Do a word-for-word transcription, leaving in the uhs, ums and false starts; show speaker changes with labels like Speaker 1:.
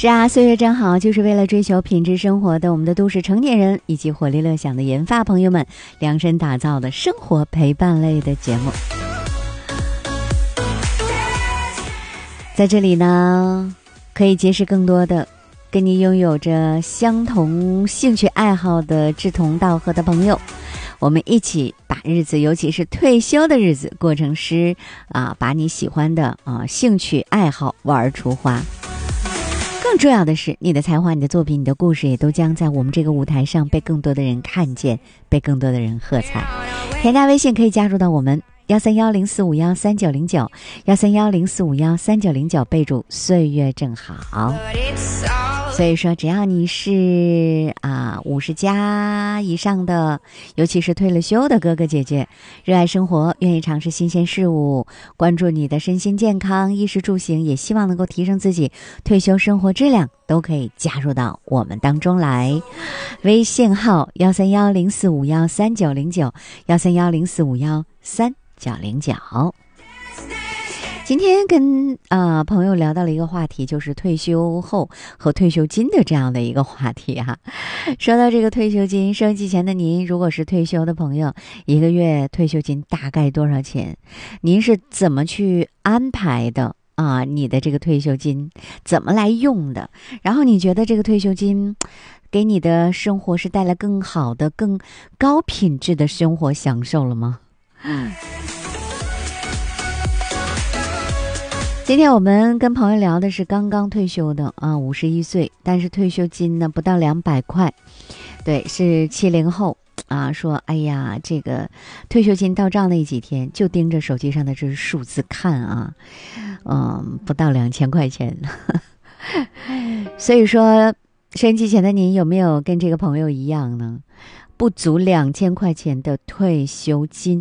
Speaker 1: 是啊，岁月真好，就是为了追求品质生活的我们的都市成年人以及活力乐享的研发朋友们量身打造的生活陪伴类的节目。在这里呢，可以结识更多的跟你拥有着相同兴趣爱好的志同道合的朋友，我们一起把日子，尤其是退休的日子过成诗啊，把你喜欢的啊兴趣爱好玩出花。更重要的是，你的才华、你的作品、你的故事也都将在我们这个舞台上被更多的人看见，被更多的人喝彩。添加微信可以加入到我们幺三幺零四五幺三九零九幺三幺零四五幺三九零九，备注岁月正好。所以说，只要你是啊五十加以上的，尤其是退了休的哥哥姐姐，热爱生活，愿意尝试新鲜事物，关注你的身心健康、衣食住行，也希望能够提升自己退休生活质量，都可以加入到我们当中来。微信号幺三幺零四五幺三九零九幺三幺零四五幺三九零九。今天跟呃朋友聊到了一个话题，就是退休后和退休金的这样的一个话题哈、啊。说到这个退休金，收音机前的您，如果是退休的朋友，一个月退休金大概多少钱？您是怎么去安排的啊？你的这个退休金怎么来用的？然后你觉得这个退休金给你的生活是带来更好的、更高品质的生活享受了吗？嗯。今天我们跟朋友聊的是刚刚退休的啊，五十一岁，但是退休金呢不到两百块，对，是七零后啊。说哎呀，这个退休金到账那几天，就盯着手机上的这数字看啊，嗯，不到两千块钱。所以说，收音机前的您有没有跟这个朋友一样呢？不足两千块钱的退休金。